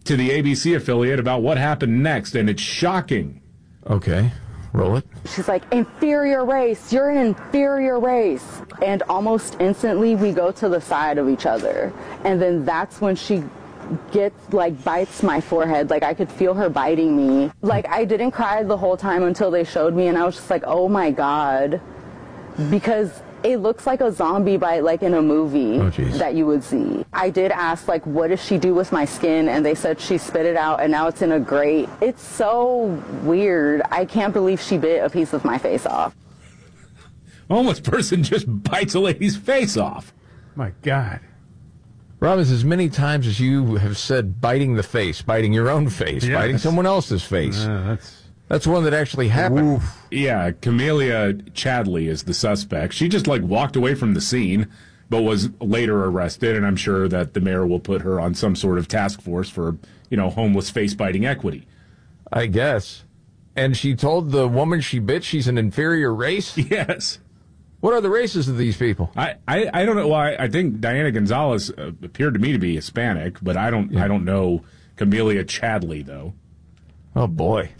to the ABC affiliate about what happened next, and it's shocking. Okay, roll it. She's like, inferior race, you're an inferior race. And almost instantly we go to the side of each other. And then that's when she bites my forehead. Like, I could feel her biting me. Like, I didn't cry the whole time until they showed me, and I was just like, oh my God. Because it looks like a zombie bite, like in a movie that you would see. I did ask, like, what does she do with my skin? And they said she spit it out, and now it's in a grate. It's so weird. I can't believe she bit a piece of my face off. A homeless person just bites a lady's face off. My God. Robbins, as many times as you have said biting the face, biting your own face, biting someone else's face, that's one that actually happened. Oof. Yeah, Camelia Chadley is the suspect. She just, walked away from the scene, but was later arrested, and I'm sure that the mayor will put her on some sort of task force for, homeless face-biting equity. I guess. And she told the woman she bit she's an inferior race? Yes. What are the races of these people? I don't know. Well, I think Diana Gonzalez appeared to me to be Hispanic, but I don't know Camelia Chadley, though. Oh, boy.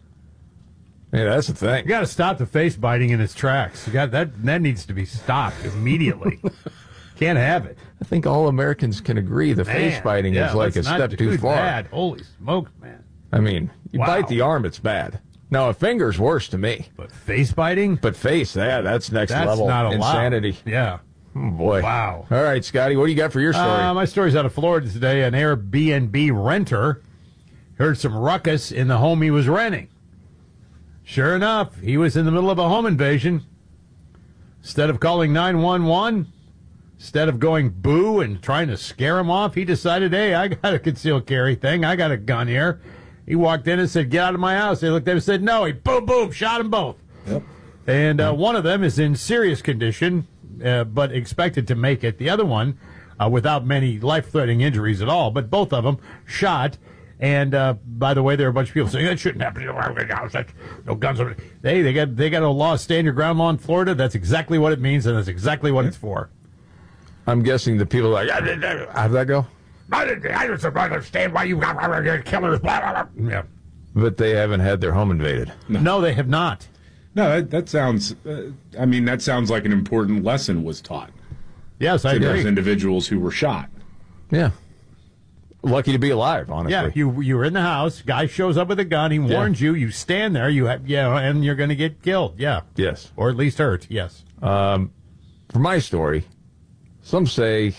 Yeah, that's the thing. You got to stop the face biting in its tracks. You got that needs to be stopped immediately. Can't have it. I think all Americans can agree the face biting is like a step too far. Bad. Holy smokes, man. I mean, you bite the arm, it's bad. Now, a finger's worse to me. But face biting? But face, that's next level not insanity. Yeah. Oh, boy. Wow. All right, Scotty, what do you got for your story? My story's out of Florida today. An Airbnb renter heard some ruckus in the home he was renting. Sure enough, he was in the middle of a home invasion. Instead of calling 911, instead of going boo and trying to scare him off, he decided, hey, I got a concealed carry thing. I got a gun here. He walked in and said, get out of my house. They looked at him and said, no. He boom, boom, shot them both. Yep. And one of them is in serious condition, but expected to make it. The other one, without many life-threatening injuries at all, but both of them shot. And by the way, there are a bunch of people saying that shouldn't happen. No guns. They got a law, stand your ground law in Florida. That's exactly what it means, and that's exactly what it's for. I'm guessing the people are like, how'd that go? I just don't understand why you got killers. Blah, blah, blah. Yeah, but they haven't had their home invaded. No, they have not. No, that sounds. That sounds like an important lesson was taught. Yes, I agree. Those individuals who were shot. Yeah. Lucky to be alive, honestly. Yeah, you were in the house. Guy shows up with a gun. He warns you. You stand there. And you're going to get killed. Yeah. Yes. Or at least hurt. Yes. For my story, some say,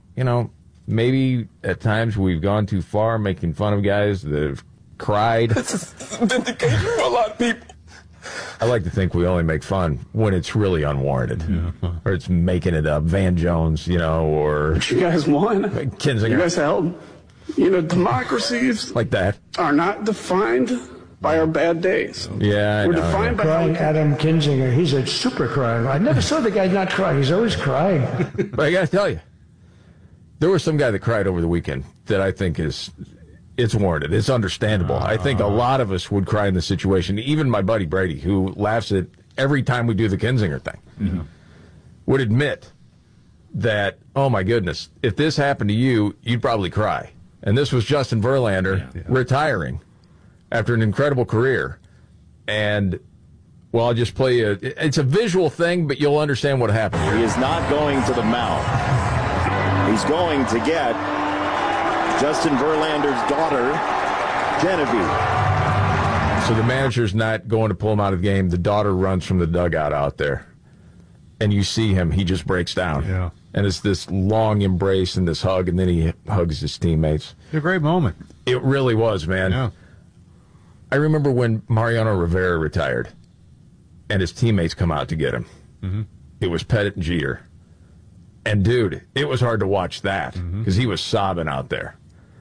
maybe at times we've gone too far making fun of guys that have cried. This is vindication for a lot of people. I like to think we only make fun when it's really unwarranted. Yeah. Or it's making it up. Van Jones, or... But you guys won. Kinzinger. You guys held. Democracies like that are not defined by our bad days. Yeah, we're defined by crying Adam Kinzinger. He's a super crier. I never saw the guy not cry. He's always crying. But I got to tell you, there was some guy that cried over the weekend that I think it's warranted. It's understandable. I think a lot of us would cry in this situation. Even my buddy Brady, who laughs at every time we do the Kinzinger thing, would admit that, oh my goodness, if this happened to you, you'd probably cry. And this was Justin Verlander retiring after an incredible career. And, well, I'll just play you. It's a visual thing, but you'll understand what happened here. He is not going to the mound. He's going to get Justin Verlander's daughter, Genevieve. So the manager's not going to pull him out of the game. The daughter runs from the dugout out there. And you see him. He just breaks down. Yeah. And it's this long embrace and this hug, and then he hugs his teammates. It's a great moment. It really was, man. Yeah. I remember when Mariano Rivera retired, and his teammates come out to get him. Mm-hmm. It was Pettit and Jeter. And, dude, it was hard to watch that because he was sobbing out there.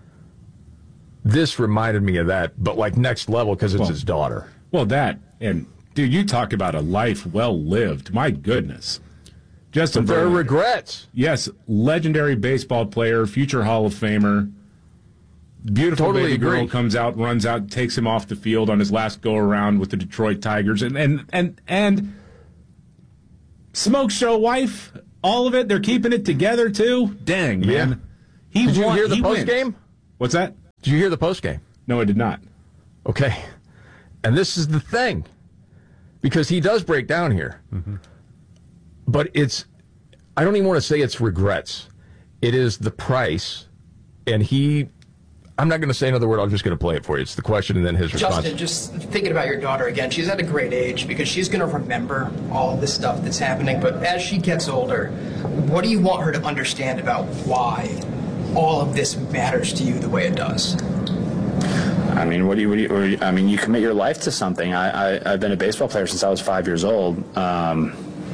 This reminded me of that, but like next level because it's his daughter. Well, that, and, dude, you talk about a life well lived. My goodness. Justin There are Verlander. regrets. Yes, legendary baseball player, future Hall of Famer. Beautiful Totally baby girl agree. comes out, runs out, takes him off the field on his last go around with the Detroit Tigers, and smoke show wife, all of it. They're keeping it together too. Dang, man. Did you hear the post game? What's that? Did you hear the postgame? No, I did not. Okay. And this is the thing, because he does break down here. Mm-hmm. But I don't even want to say it's regrets. It is the price. And I'm not going to say another word. I'm just going to play it for you. It's the question and then his response. Justin, just thinking about your daughter again, she's at a great age because she's going to remember all of this stuff that's happening. But as she gets older, what do you want her to understand about why all of this matters to you the way it does? I mean, you commit your life to something. I've been a baseball player since I was 5 years old. I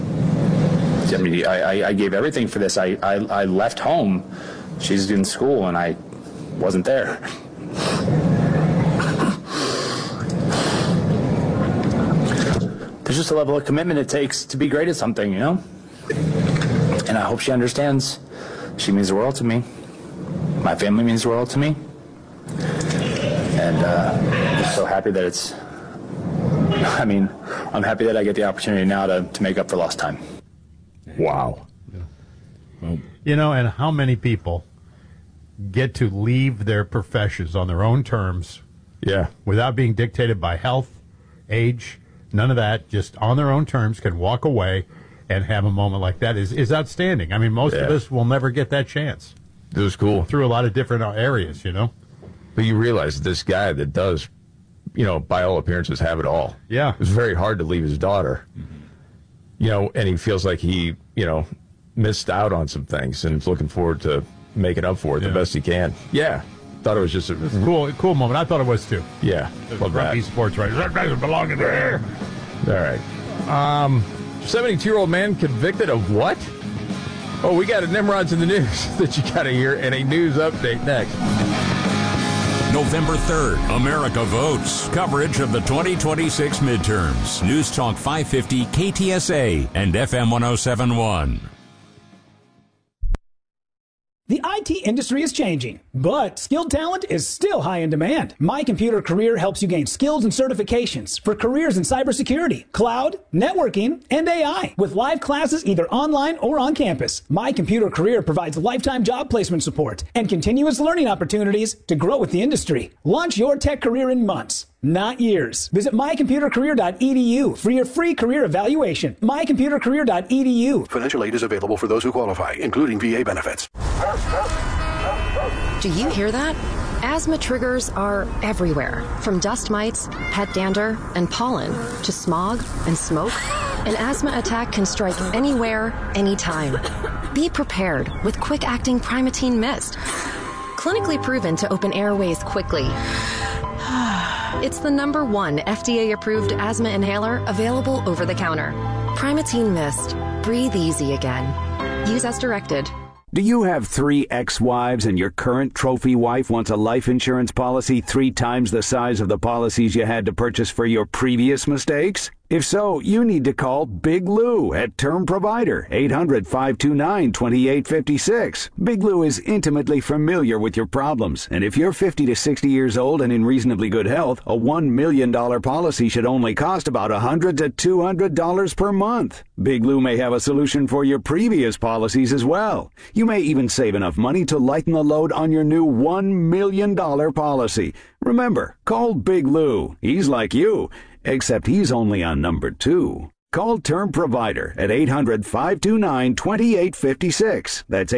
gave everything for this. I left home. She's in school, and I wasn't there. There's just a level of commitment it takes to be great at something, you know? And I hope she understands. She means the world to me. My family means the world to me. And I'm just so happy that I'm happy that I get the opportunity now to make up for lost time. Wow. Yeah. Well, and how many people get to leave their professions on their own terms, without being dictated by health, age, none of that, just on their own terms, can walk away and have a moment like that is outstanding. I mean, most of us will never get that chance. It was cool. Through a lot of different areas, But you realize this guy that does, by all appearances, have it all. Yeah. It was very hard to leave his daughter, and he feels like he, missed out on some things and is looking forward to making up for it the best he can. Yeah. Thought it was just a cool moment. I thought it was too. Yeah. Love that. Sports right. That doesn't belong in there. All right. 72-year-old man convicted of what? Oh, we got a Nimrod's in the news that you got to hear, and a news update next. November 3rd, America votes. Coverage of the 2026 midterms. News Talk 550 KTSA and FM 1071. The IT industry is changing, but skilled talent is still high in demand. My Computer Career helps you gain skills and certifications for careers in cybersecurity, cloud, networking, and AI with live classes either online or on campus. My Computer Career provides lifetime job placement support and continuous learning opportunities to grow with the industry. Launch your tech career in months, not years. Visit mycomputercareer.edu for your free career evaluation. mycomputercareer.edu. Financial aid is available for those who qualify, including VA benefits. Do you hear that? Asthma triggers are everywhere, from dust mites, pet dander, and pollen, to smog and smoke. An asthma attack can strike anywhere, anytime. Be prepared with quick-acting Primatene Mist. Clinically proven to open airways quickly. It's the #1 FDA-approved asthma inhaler available over the counter. Primatene Mist. Breathe easy again. Use as directed. Do you have 3 ex-wives and your current trophy wife wants a life insurance policy 3 times the size of the policies you had to purchase for your previous mistakes? If so, you need to call Big Lou at Term Provider, 800-529-2856. Big Lou is intimately familiar with your problems, and if you're 50 to 60 years old and in reasonably good health, a $1 million policy should only cost about $100 to $200 per month. Big Lou may have a solution for your previous policies as well. You may even save enough money to lighten the load on your new $1 million policy. Remember, call Big Lou. He's like you, except he's only on number 2. Call Term Provider at 800-529-2856. That's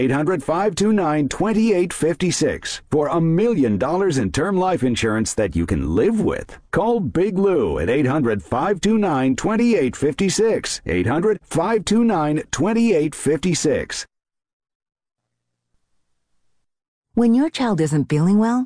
800-529-2856 for $1 million in term life insurance that you can live with. Call Big Lou at 800-529-2856. 800-529-2856. When your child isn't feeling well,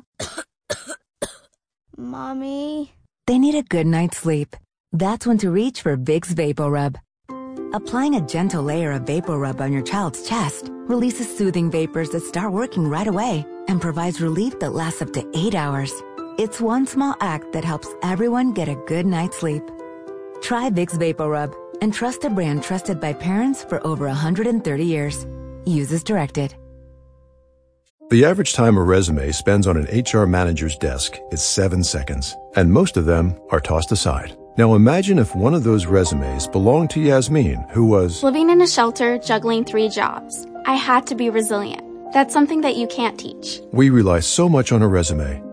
Mommy, they need a good night's sleep. That's when to reach for Vicks VapoRub. Applying a gentle layer of VapoRub on your child's chest releases soothing vapors that start working right away and provides relief that lasts up to 8 hours. It's one small act that helps everyone get a good night's sleep. Try Vicks VapoRub and trust a brand trusted by parents for over 130 years. Use as directed. The average time a resume spends on an HR manager's desk is 7 seconds, and most of them are tossed aside. Now imagine if one of those resumes belonged to Yasmin, who was living in a shelter, juggling 3 jobs. I had to be resilient. That's something that you can't teach. We rely so much on a resume.